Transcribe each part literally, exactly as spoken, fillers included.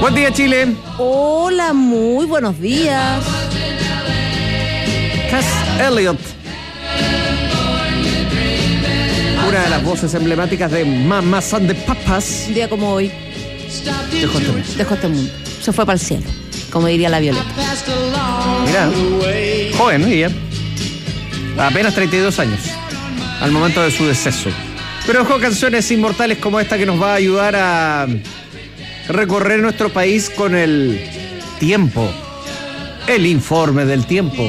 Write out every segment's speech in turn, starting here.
Buen día, Chile. Hola, muy buenos días. Cass Elliot, una de las voces emblemáticas de Mamas and the Papas, Un día como hoy dejó este mundo. dejó este mundo. Se fue para el cielo, como diría la Violeta. Mira, joven ella, apenas treinta y dos años, al momento de su deceso. Pero dejó canciones inmortales como esta que nos va a ayudar a recorrer nuestro país con el tiempo, el informe del tiempo.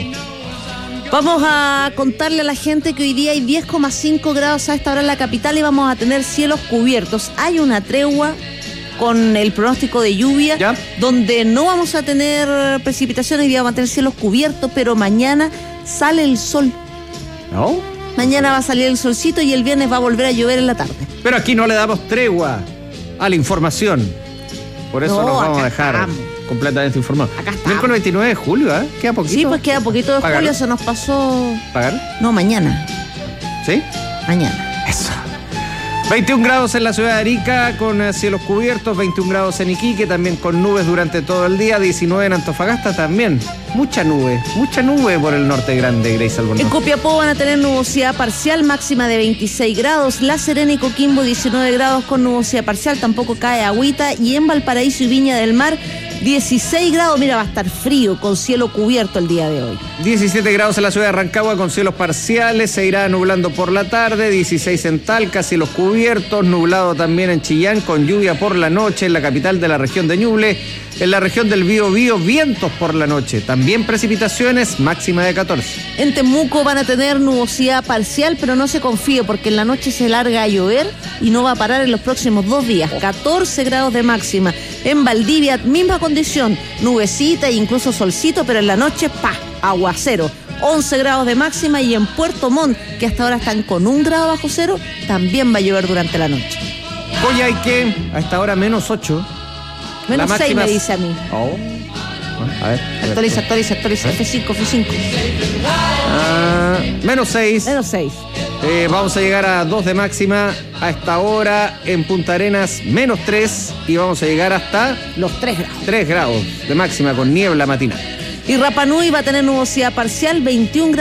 Vamos a contarle a la gente que hoy día hay diez coma cinco grados a esta hora en la capital y vamos a tener cielos cubiertos. Hay una tregua con el pronóstico de lluvia, ¿Ya? donde no vamos a tener precipitaciones, hoy día vamos a tener cielos cubiertos, pero mañana sale el sol. ¿No? Mañana va a salir el solcito y el viernes va a volver a llover en la tarde. Pero aquí no le damos tregua a la información. Por eso No, nos vamos a acá dejar estamos. completamente informados. Acá estamos. Miércoles veintinueve de julio, ¿eh? Queda poquito. Sí, pues queda poquito de ¿Pagar? julio, se nos pasó... ¿Pagar? No, mañana. ¿Sí? Mañana. Eso. veintiún grados en la ciudad de Arica con eh, cielos cubiertos, veintiún grados en Iquique también con nubes durante todo el día, diecinueve en Antofagasta también. Mucha nube, mucha nube por el norte grande, Grace En Albornoz. Copiapó van a tener nubosidad parcial, máxima de veintiséis grados. La Serena y Coquimbo, diecinueve grados con nubosidad parcial, tampoco cae agüita. Y en Valparaíso y Viña del Mar, dieciséis grados. Mira, va a estar frío, con cielo cubierto el día de hoy. diecisiete grados en la ciudad de Rancagua con cielos parciales, se irá nublando por la tarde, dieciséis en Talca, cielos cubiertos, nublado también en Chillán con lluvia por la noche, en la capital de la región de Ñuble, en la región del Biobío, vientos por la noche, también precipitaciones, máxima de catorce. En Temuco van a tener nubosidad parcial, pero no se confíe porque en la noche se larga a llover y no va a parar en los próximos dos días. catorce grados de máxima. En Valdivia, misma condición, nubecita e incluso solcito, pero en la noche, pa, aguacero. once grados de máxima y en Puerto Montt, que hasta ahora están con un grado bajo cero, también va a llover durante la noche. Coyhaique, a esta hora menos ocho. Menos La seis máxima- me dice a mí. Oh. A ver. a ver. Actualiza, actualiza, actualiza. F cinco, F cinco. Ah, menos seis. Menos seis. Eh, vamos a llegar a dos de máxima a esta hora en Punta Arenas, menos tres. Y vamos a llegar hasta Los tres grados. tres grados de máxima con niebla matinal. Y Rapa Nui va a tener nubosidad parcial, veintiún grados.